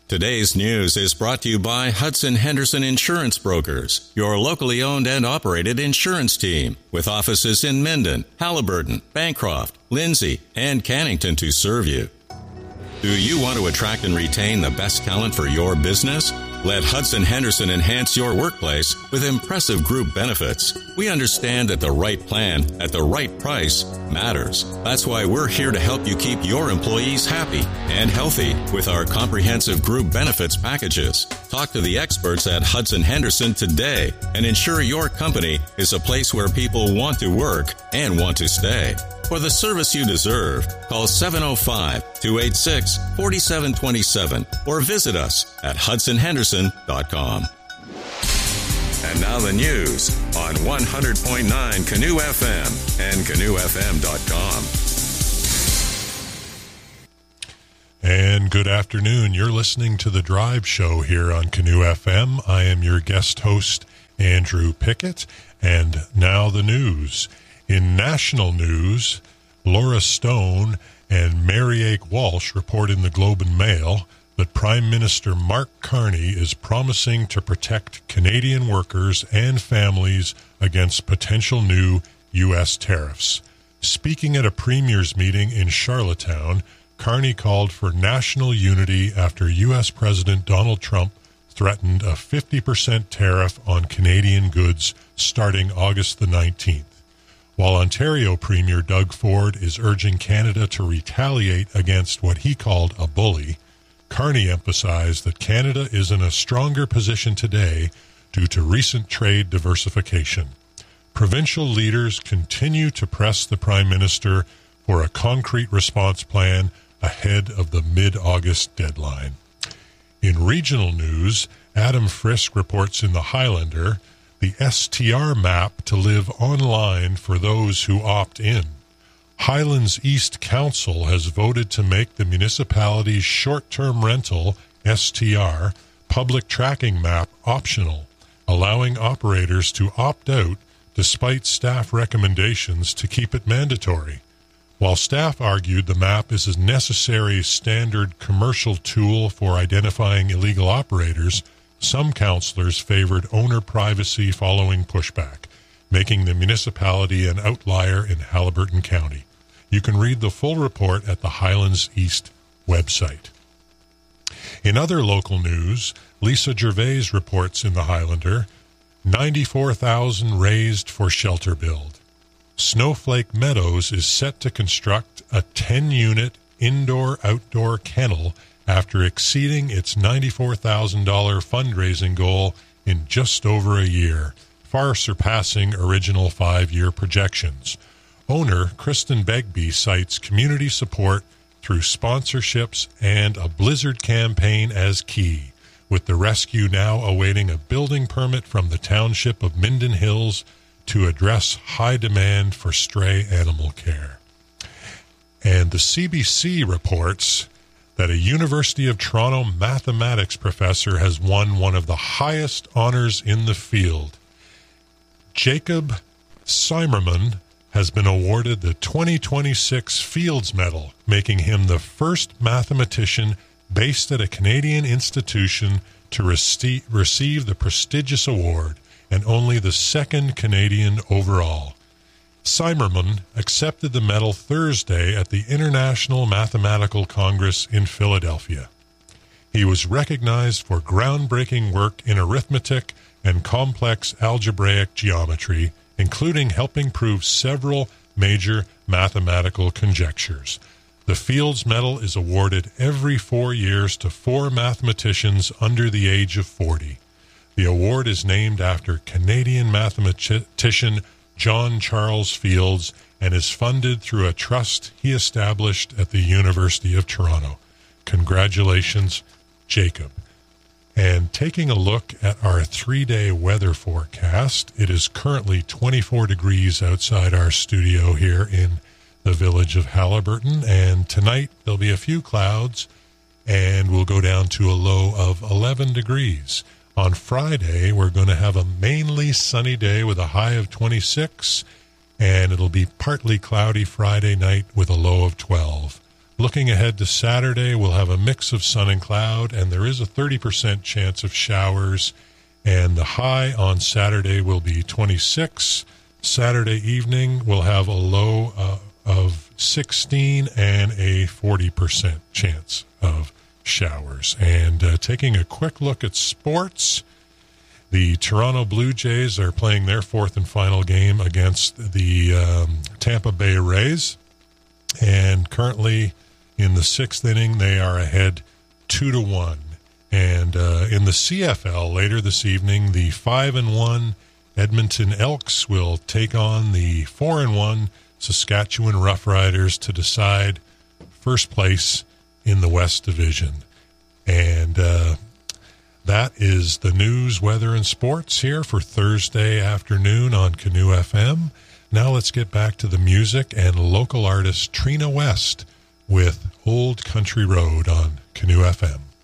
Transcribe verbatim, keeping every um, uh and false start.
Today's news is brought to you by Hudson Henderson Insurance Brokers, your locally owned and operated insurance team, with offices in Minden, Halliburton, Bancroft, Lindsay, and Cannington to serve you. Do you want to attract and retain the best talent for your business? Let Hudson Henderson enhance your workplace with impressive group benefits. We understand that the right plan at the right price matters. That's why we're here to help you keep your employees happy and healthy with our comprehensive group benefits packages. Talk to the experts at Hudson Henderson today and ensure your company is a place where people want to work and want to stay. For the service you deserve, call seven oh five, two eight six, four seven two seven or visit us at hudson henderson dot com. And now the news on one hundred point nine Canoe F M and canoe f m dot com. And good afternoon. You're listening to The Drive Show here on Canoe F M. I am your guest host, Andrew Pickett. And now the news. In national news, Laura Stone and Mariake Walsh report in the Globe and Mail that Prime Minister Mark Carney is promising to protect Canadian workers and families against potential new U S tariffs. Speaking at a premier's meeting in Charlottetown, Carney called for national unity after U S President Donald Trump threatened a fifty percent tariff on Canadian goods starting August the nineteenth. While Ontario Premier Doug Ford is urging Canada to retaliate against what he called a bully, Carney emphasized that Canada is in a stronger position today due to recent trade diversification. Provincial leaders continue to press the Prime Minister for a concrete response plan ahead of the mid-August deadline. In regional news, Adam Frisk reports in the Highlander the S T R map to live online for those who opt in. Highlands East Council has voted to make the municipality's short-term rental, S T R, public tracking map optional, allowing operators to opt out despite staff recommendations to keep it mandatory. While staff argued the map is a necessary standard commercial tool for identifying illegal operators, some councillors favored owner privacy following pushback, making the municipality an outlier in Halliburton County. You can read the full report at the Highlands East website. In other local news, Lisa Gervais reports in the Highlander, ninety-four thousand raised for shelter build. Snowflake Meadows is set to construct a ten-unit indoor-outdoor kennel after exceeding its ninety-four thousand dollars fundraising goal in just over a year, far surpassing original five-year projections. Owner Kristen Begbie cites community support through sponsorships and a blizzard campaign as key, with the rescue now awaiting a building permit from the township of Minden Hills to address high demand for stray animal care. And the C B C reports that a University of Toronto mathematics professor has won one of the highest honors in the field. Jacob Simerman has been awarded the twenty twenty-six Fields Medal, making him the first mathematician based at a Canadian institution to rece- receive the prestigious award, and only the second Canadian overall. Simerman accepted the medal Thursday at the International Mathematical Congress in Philadelphia. He was recognized for groundbreaking work in arithmetic and complex algebraic geometry, including helping prove several major mathematical conjectures. The Fields Medal is awarded every four years to four mathematicians under the age of forty. The award is named after Canadian mathematician John Charles Fields and is funded through a trust he established at the University of Toronto. Congratulations, Jacob. And taking a look at our three-day weather forecast, it is currently twenty-four degrees outside our studio here in the village of Halliburton, and tonight there'll be a few clouds, and we'll go down to a low of eleven degrees. On Friday, we're going to have a mainly sunny day with a high of twenty-six, and it'll be partly cloudy Friday night with a low of twelve. Looking ahead to Saturday, we'll have a mix of sun and cloud, and there is a thirty percent chance of showers. And the high on Saturday will be twenty-six. Saturday evening, we'll have a low uh, of sixteen and a forty percent chance of showers. And uh, taking a quick look at sports, the Toronto Blue Jays are playing their fourth and final game against the um, Tampa Bay Rays. And currently in the sixth inning, they are ahead two to one. And uh, in the C F L later this evening, the five and one Edmonton Elks will take on the four and one Saskatchewan Roughriders to decide first place in the West Division. And uh, that is the news, weather, and sports here for Thursday afternoon on Canoe F M. Now let's get back to the music and local artist Trina West with Old Country Road on Canoe F M.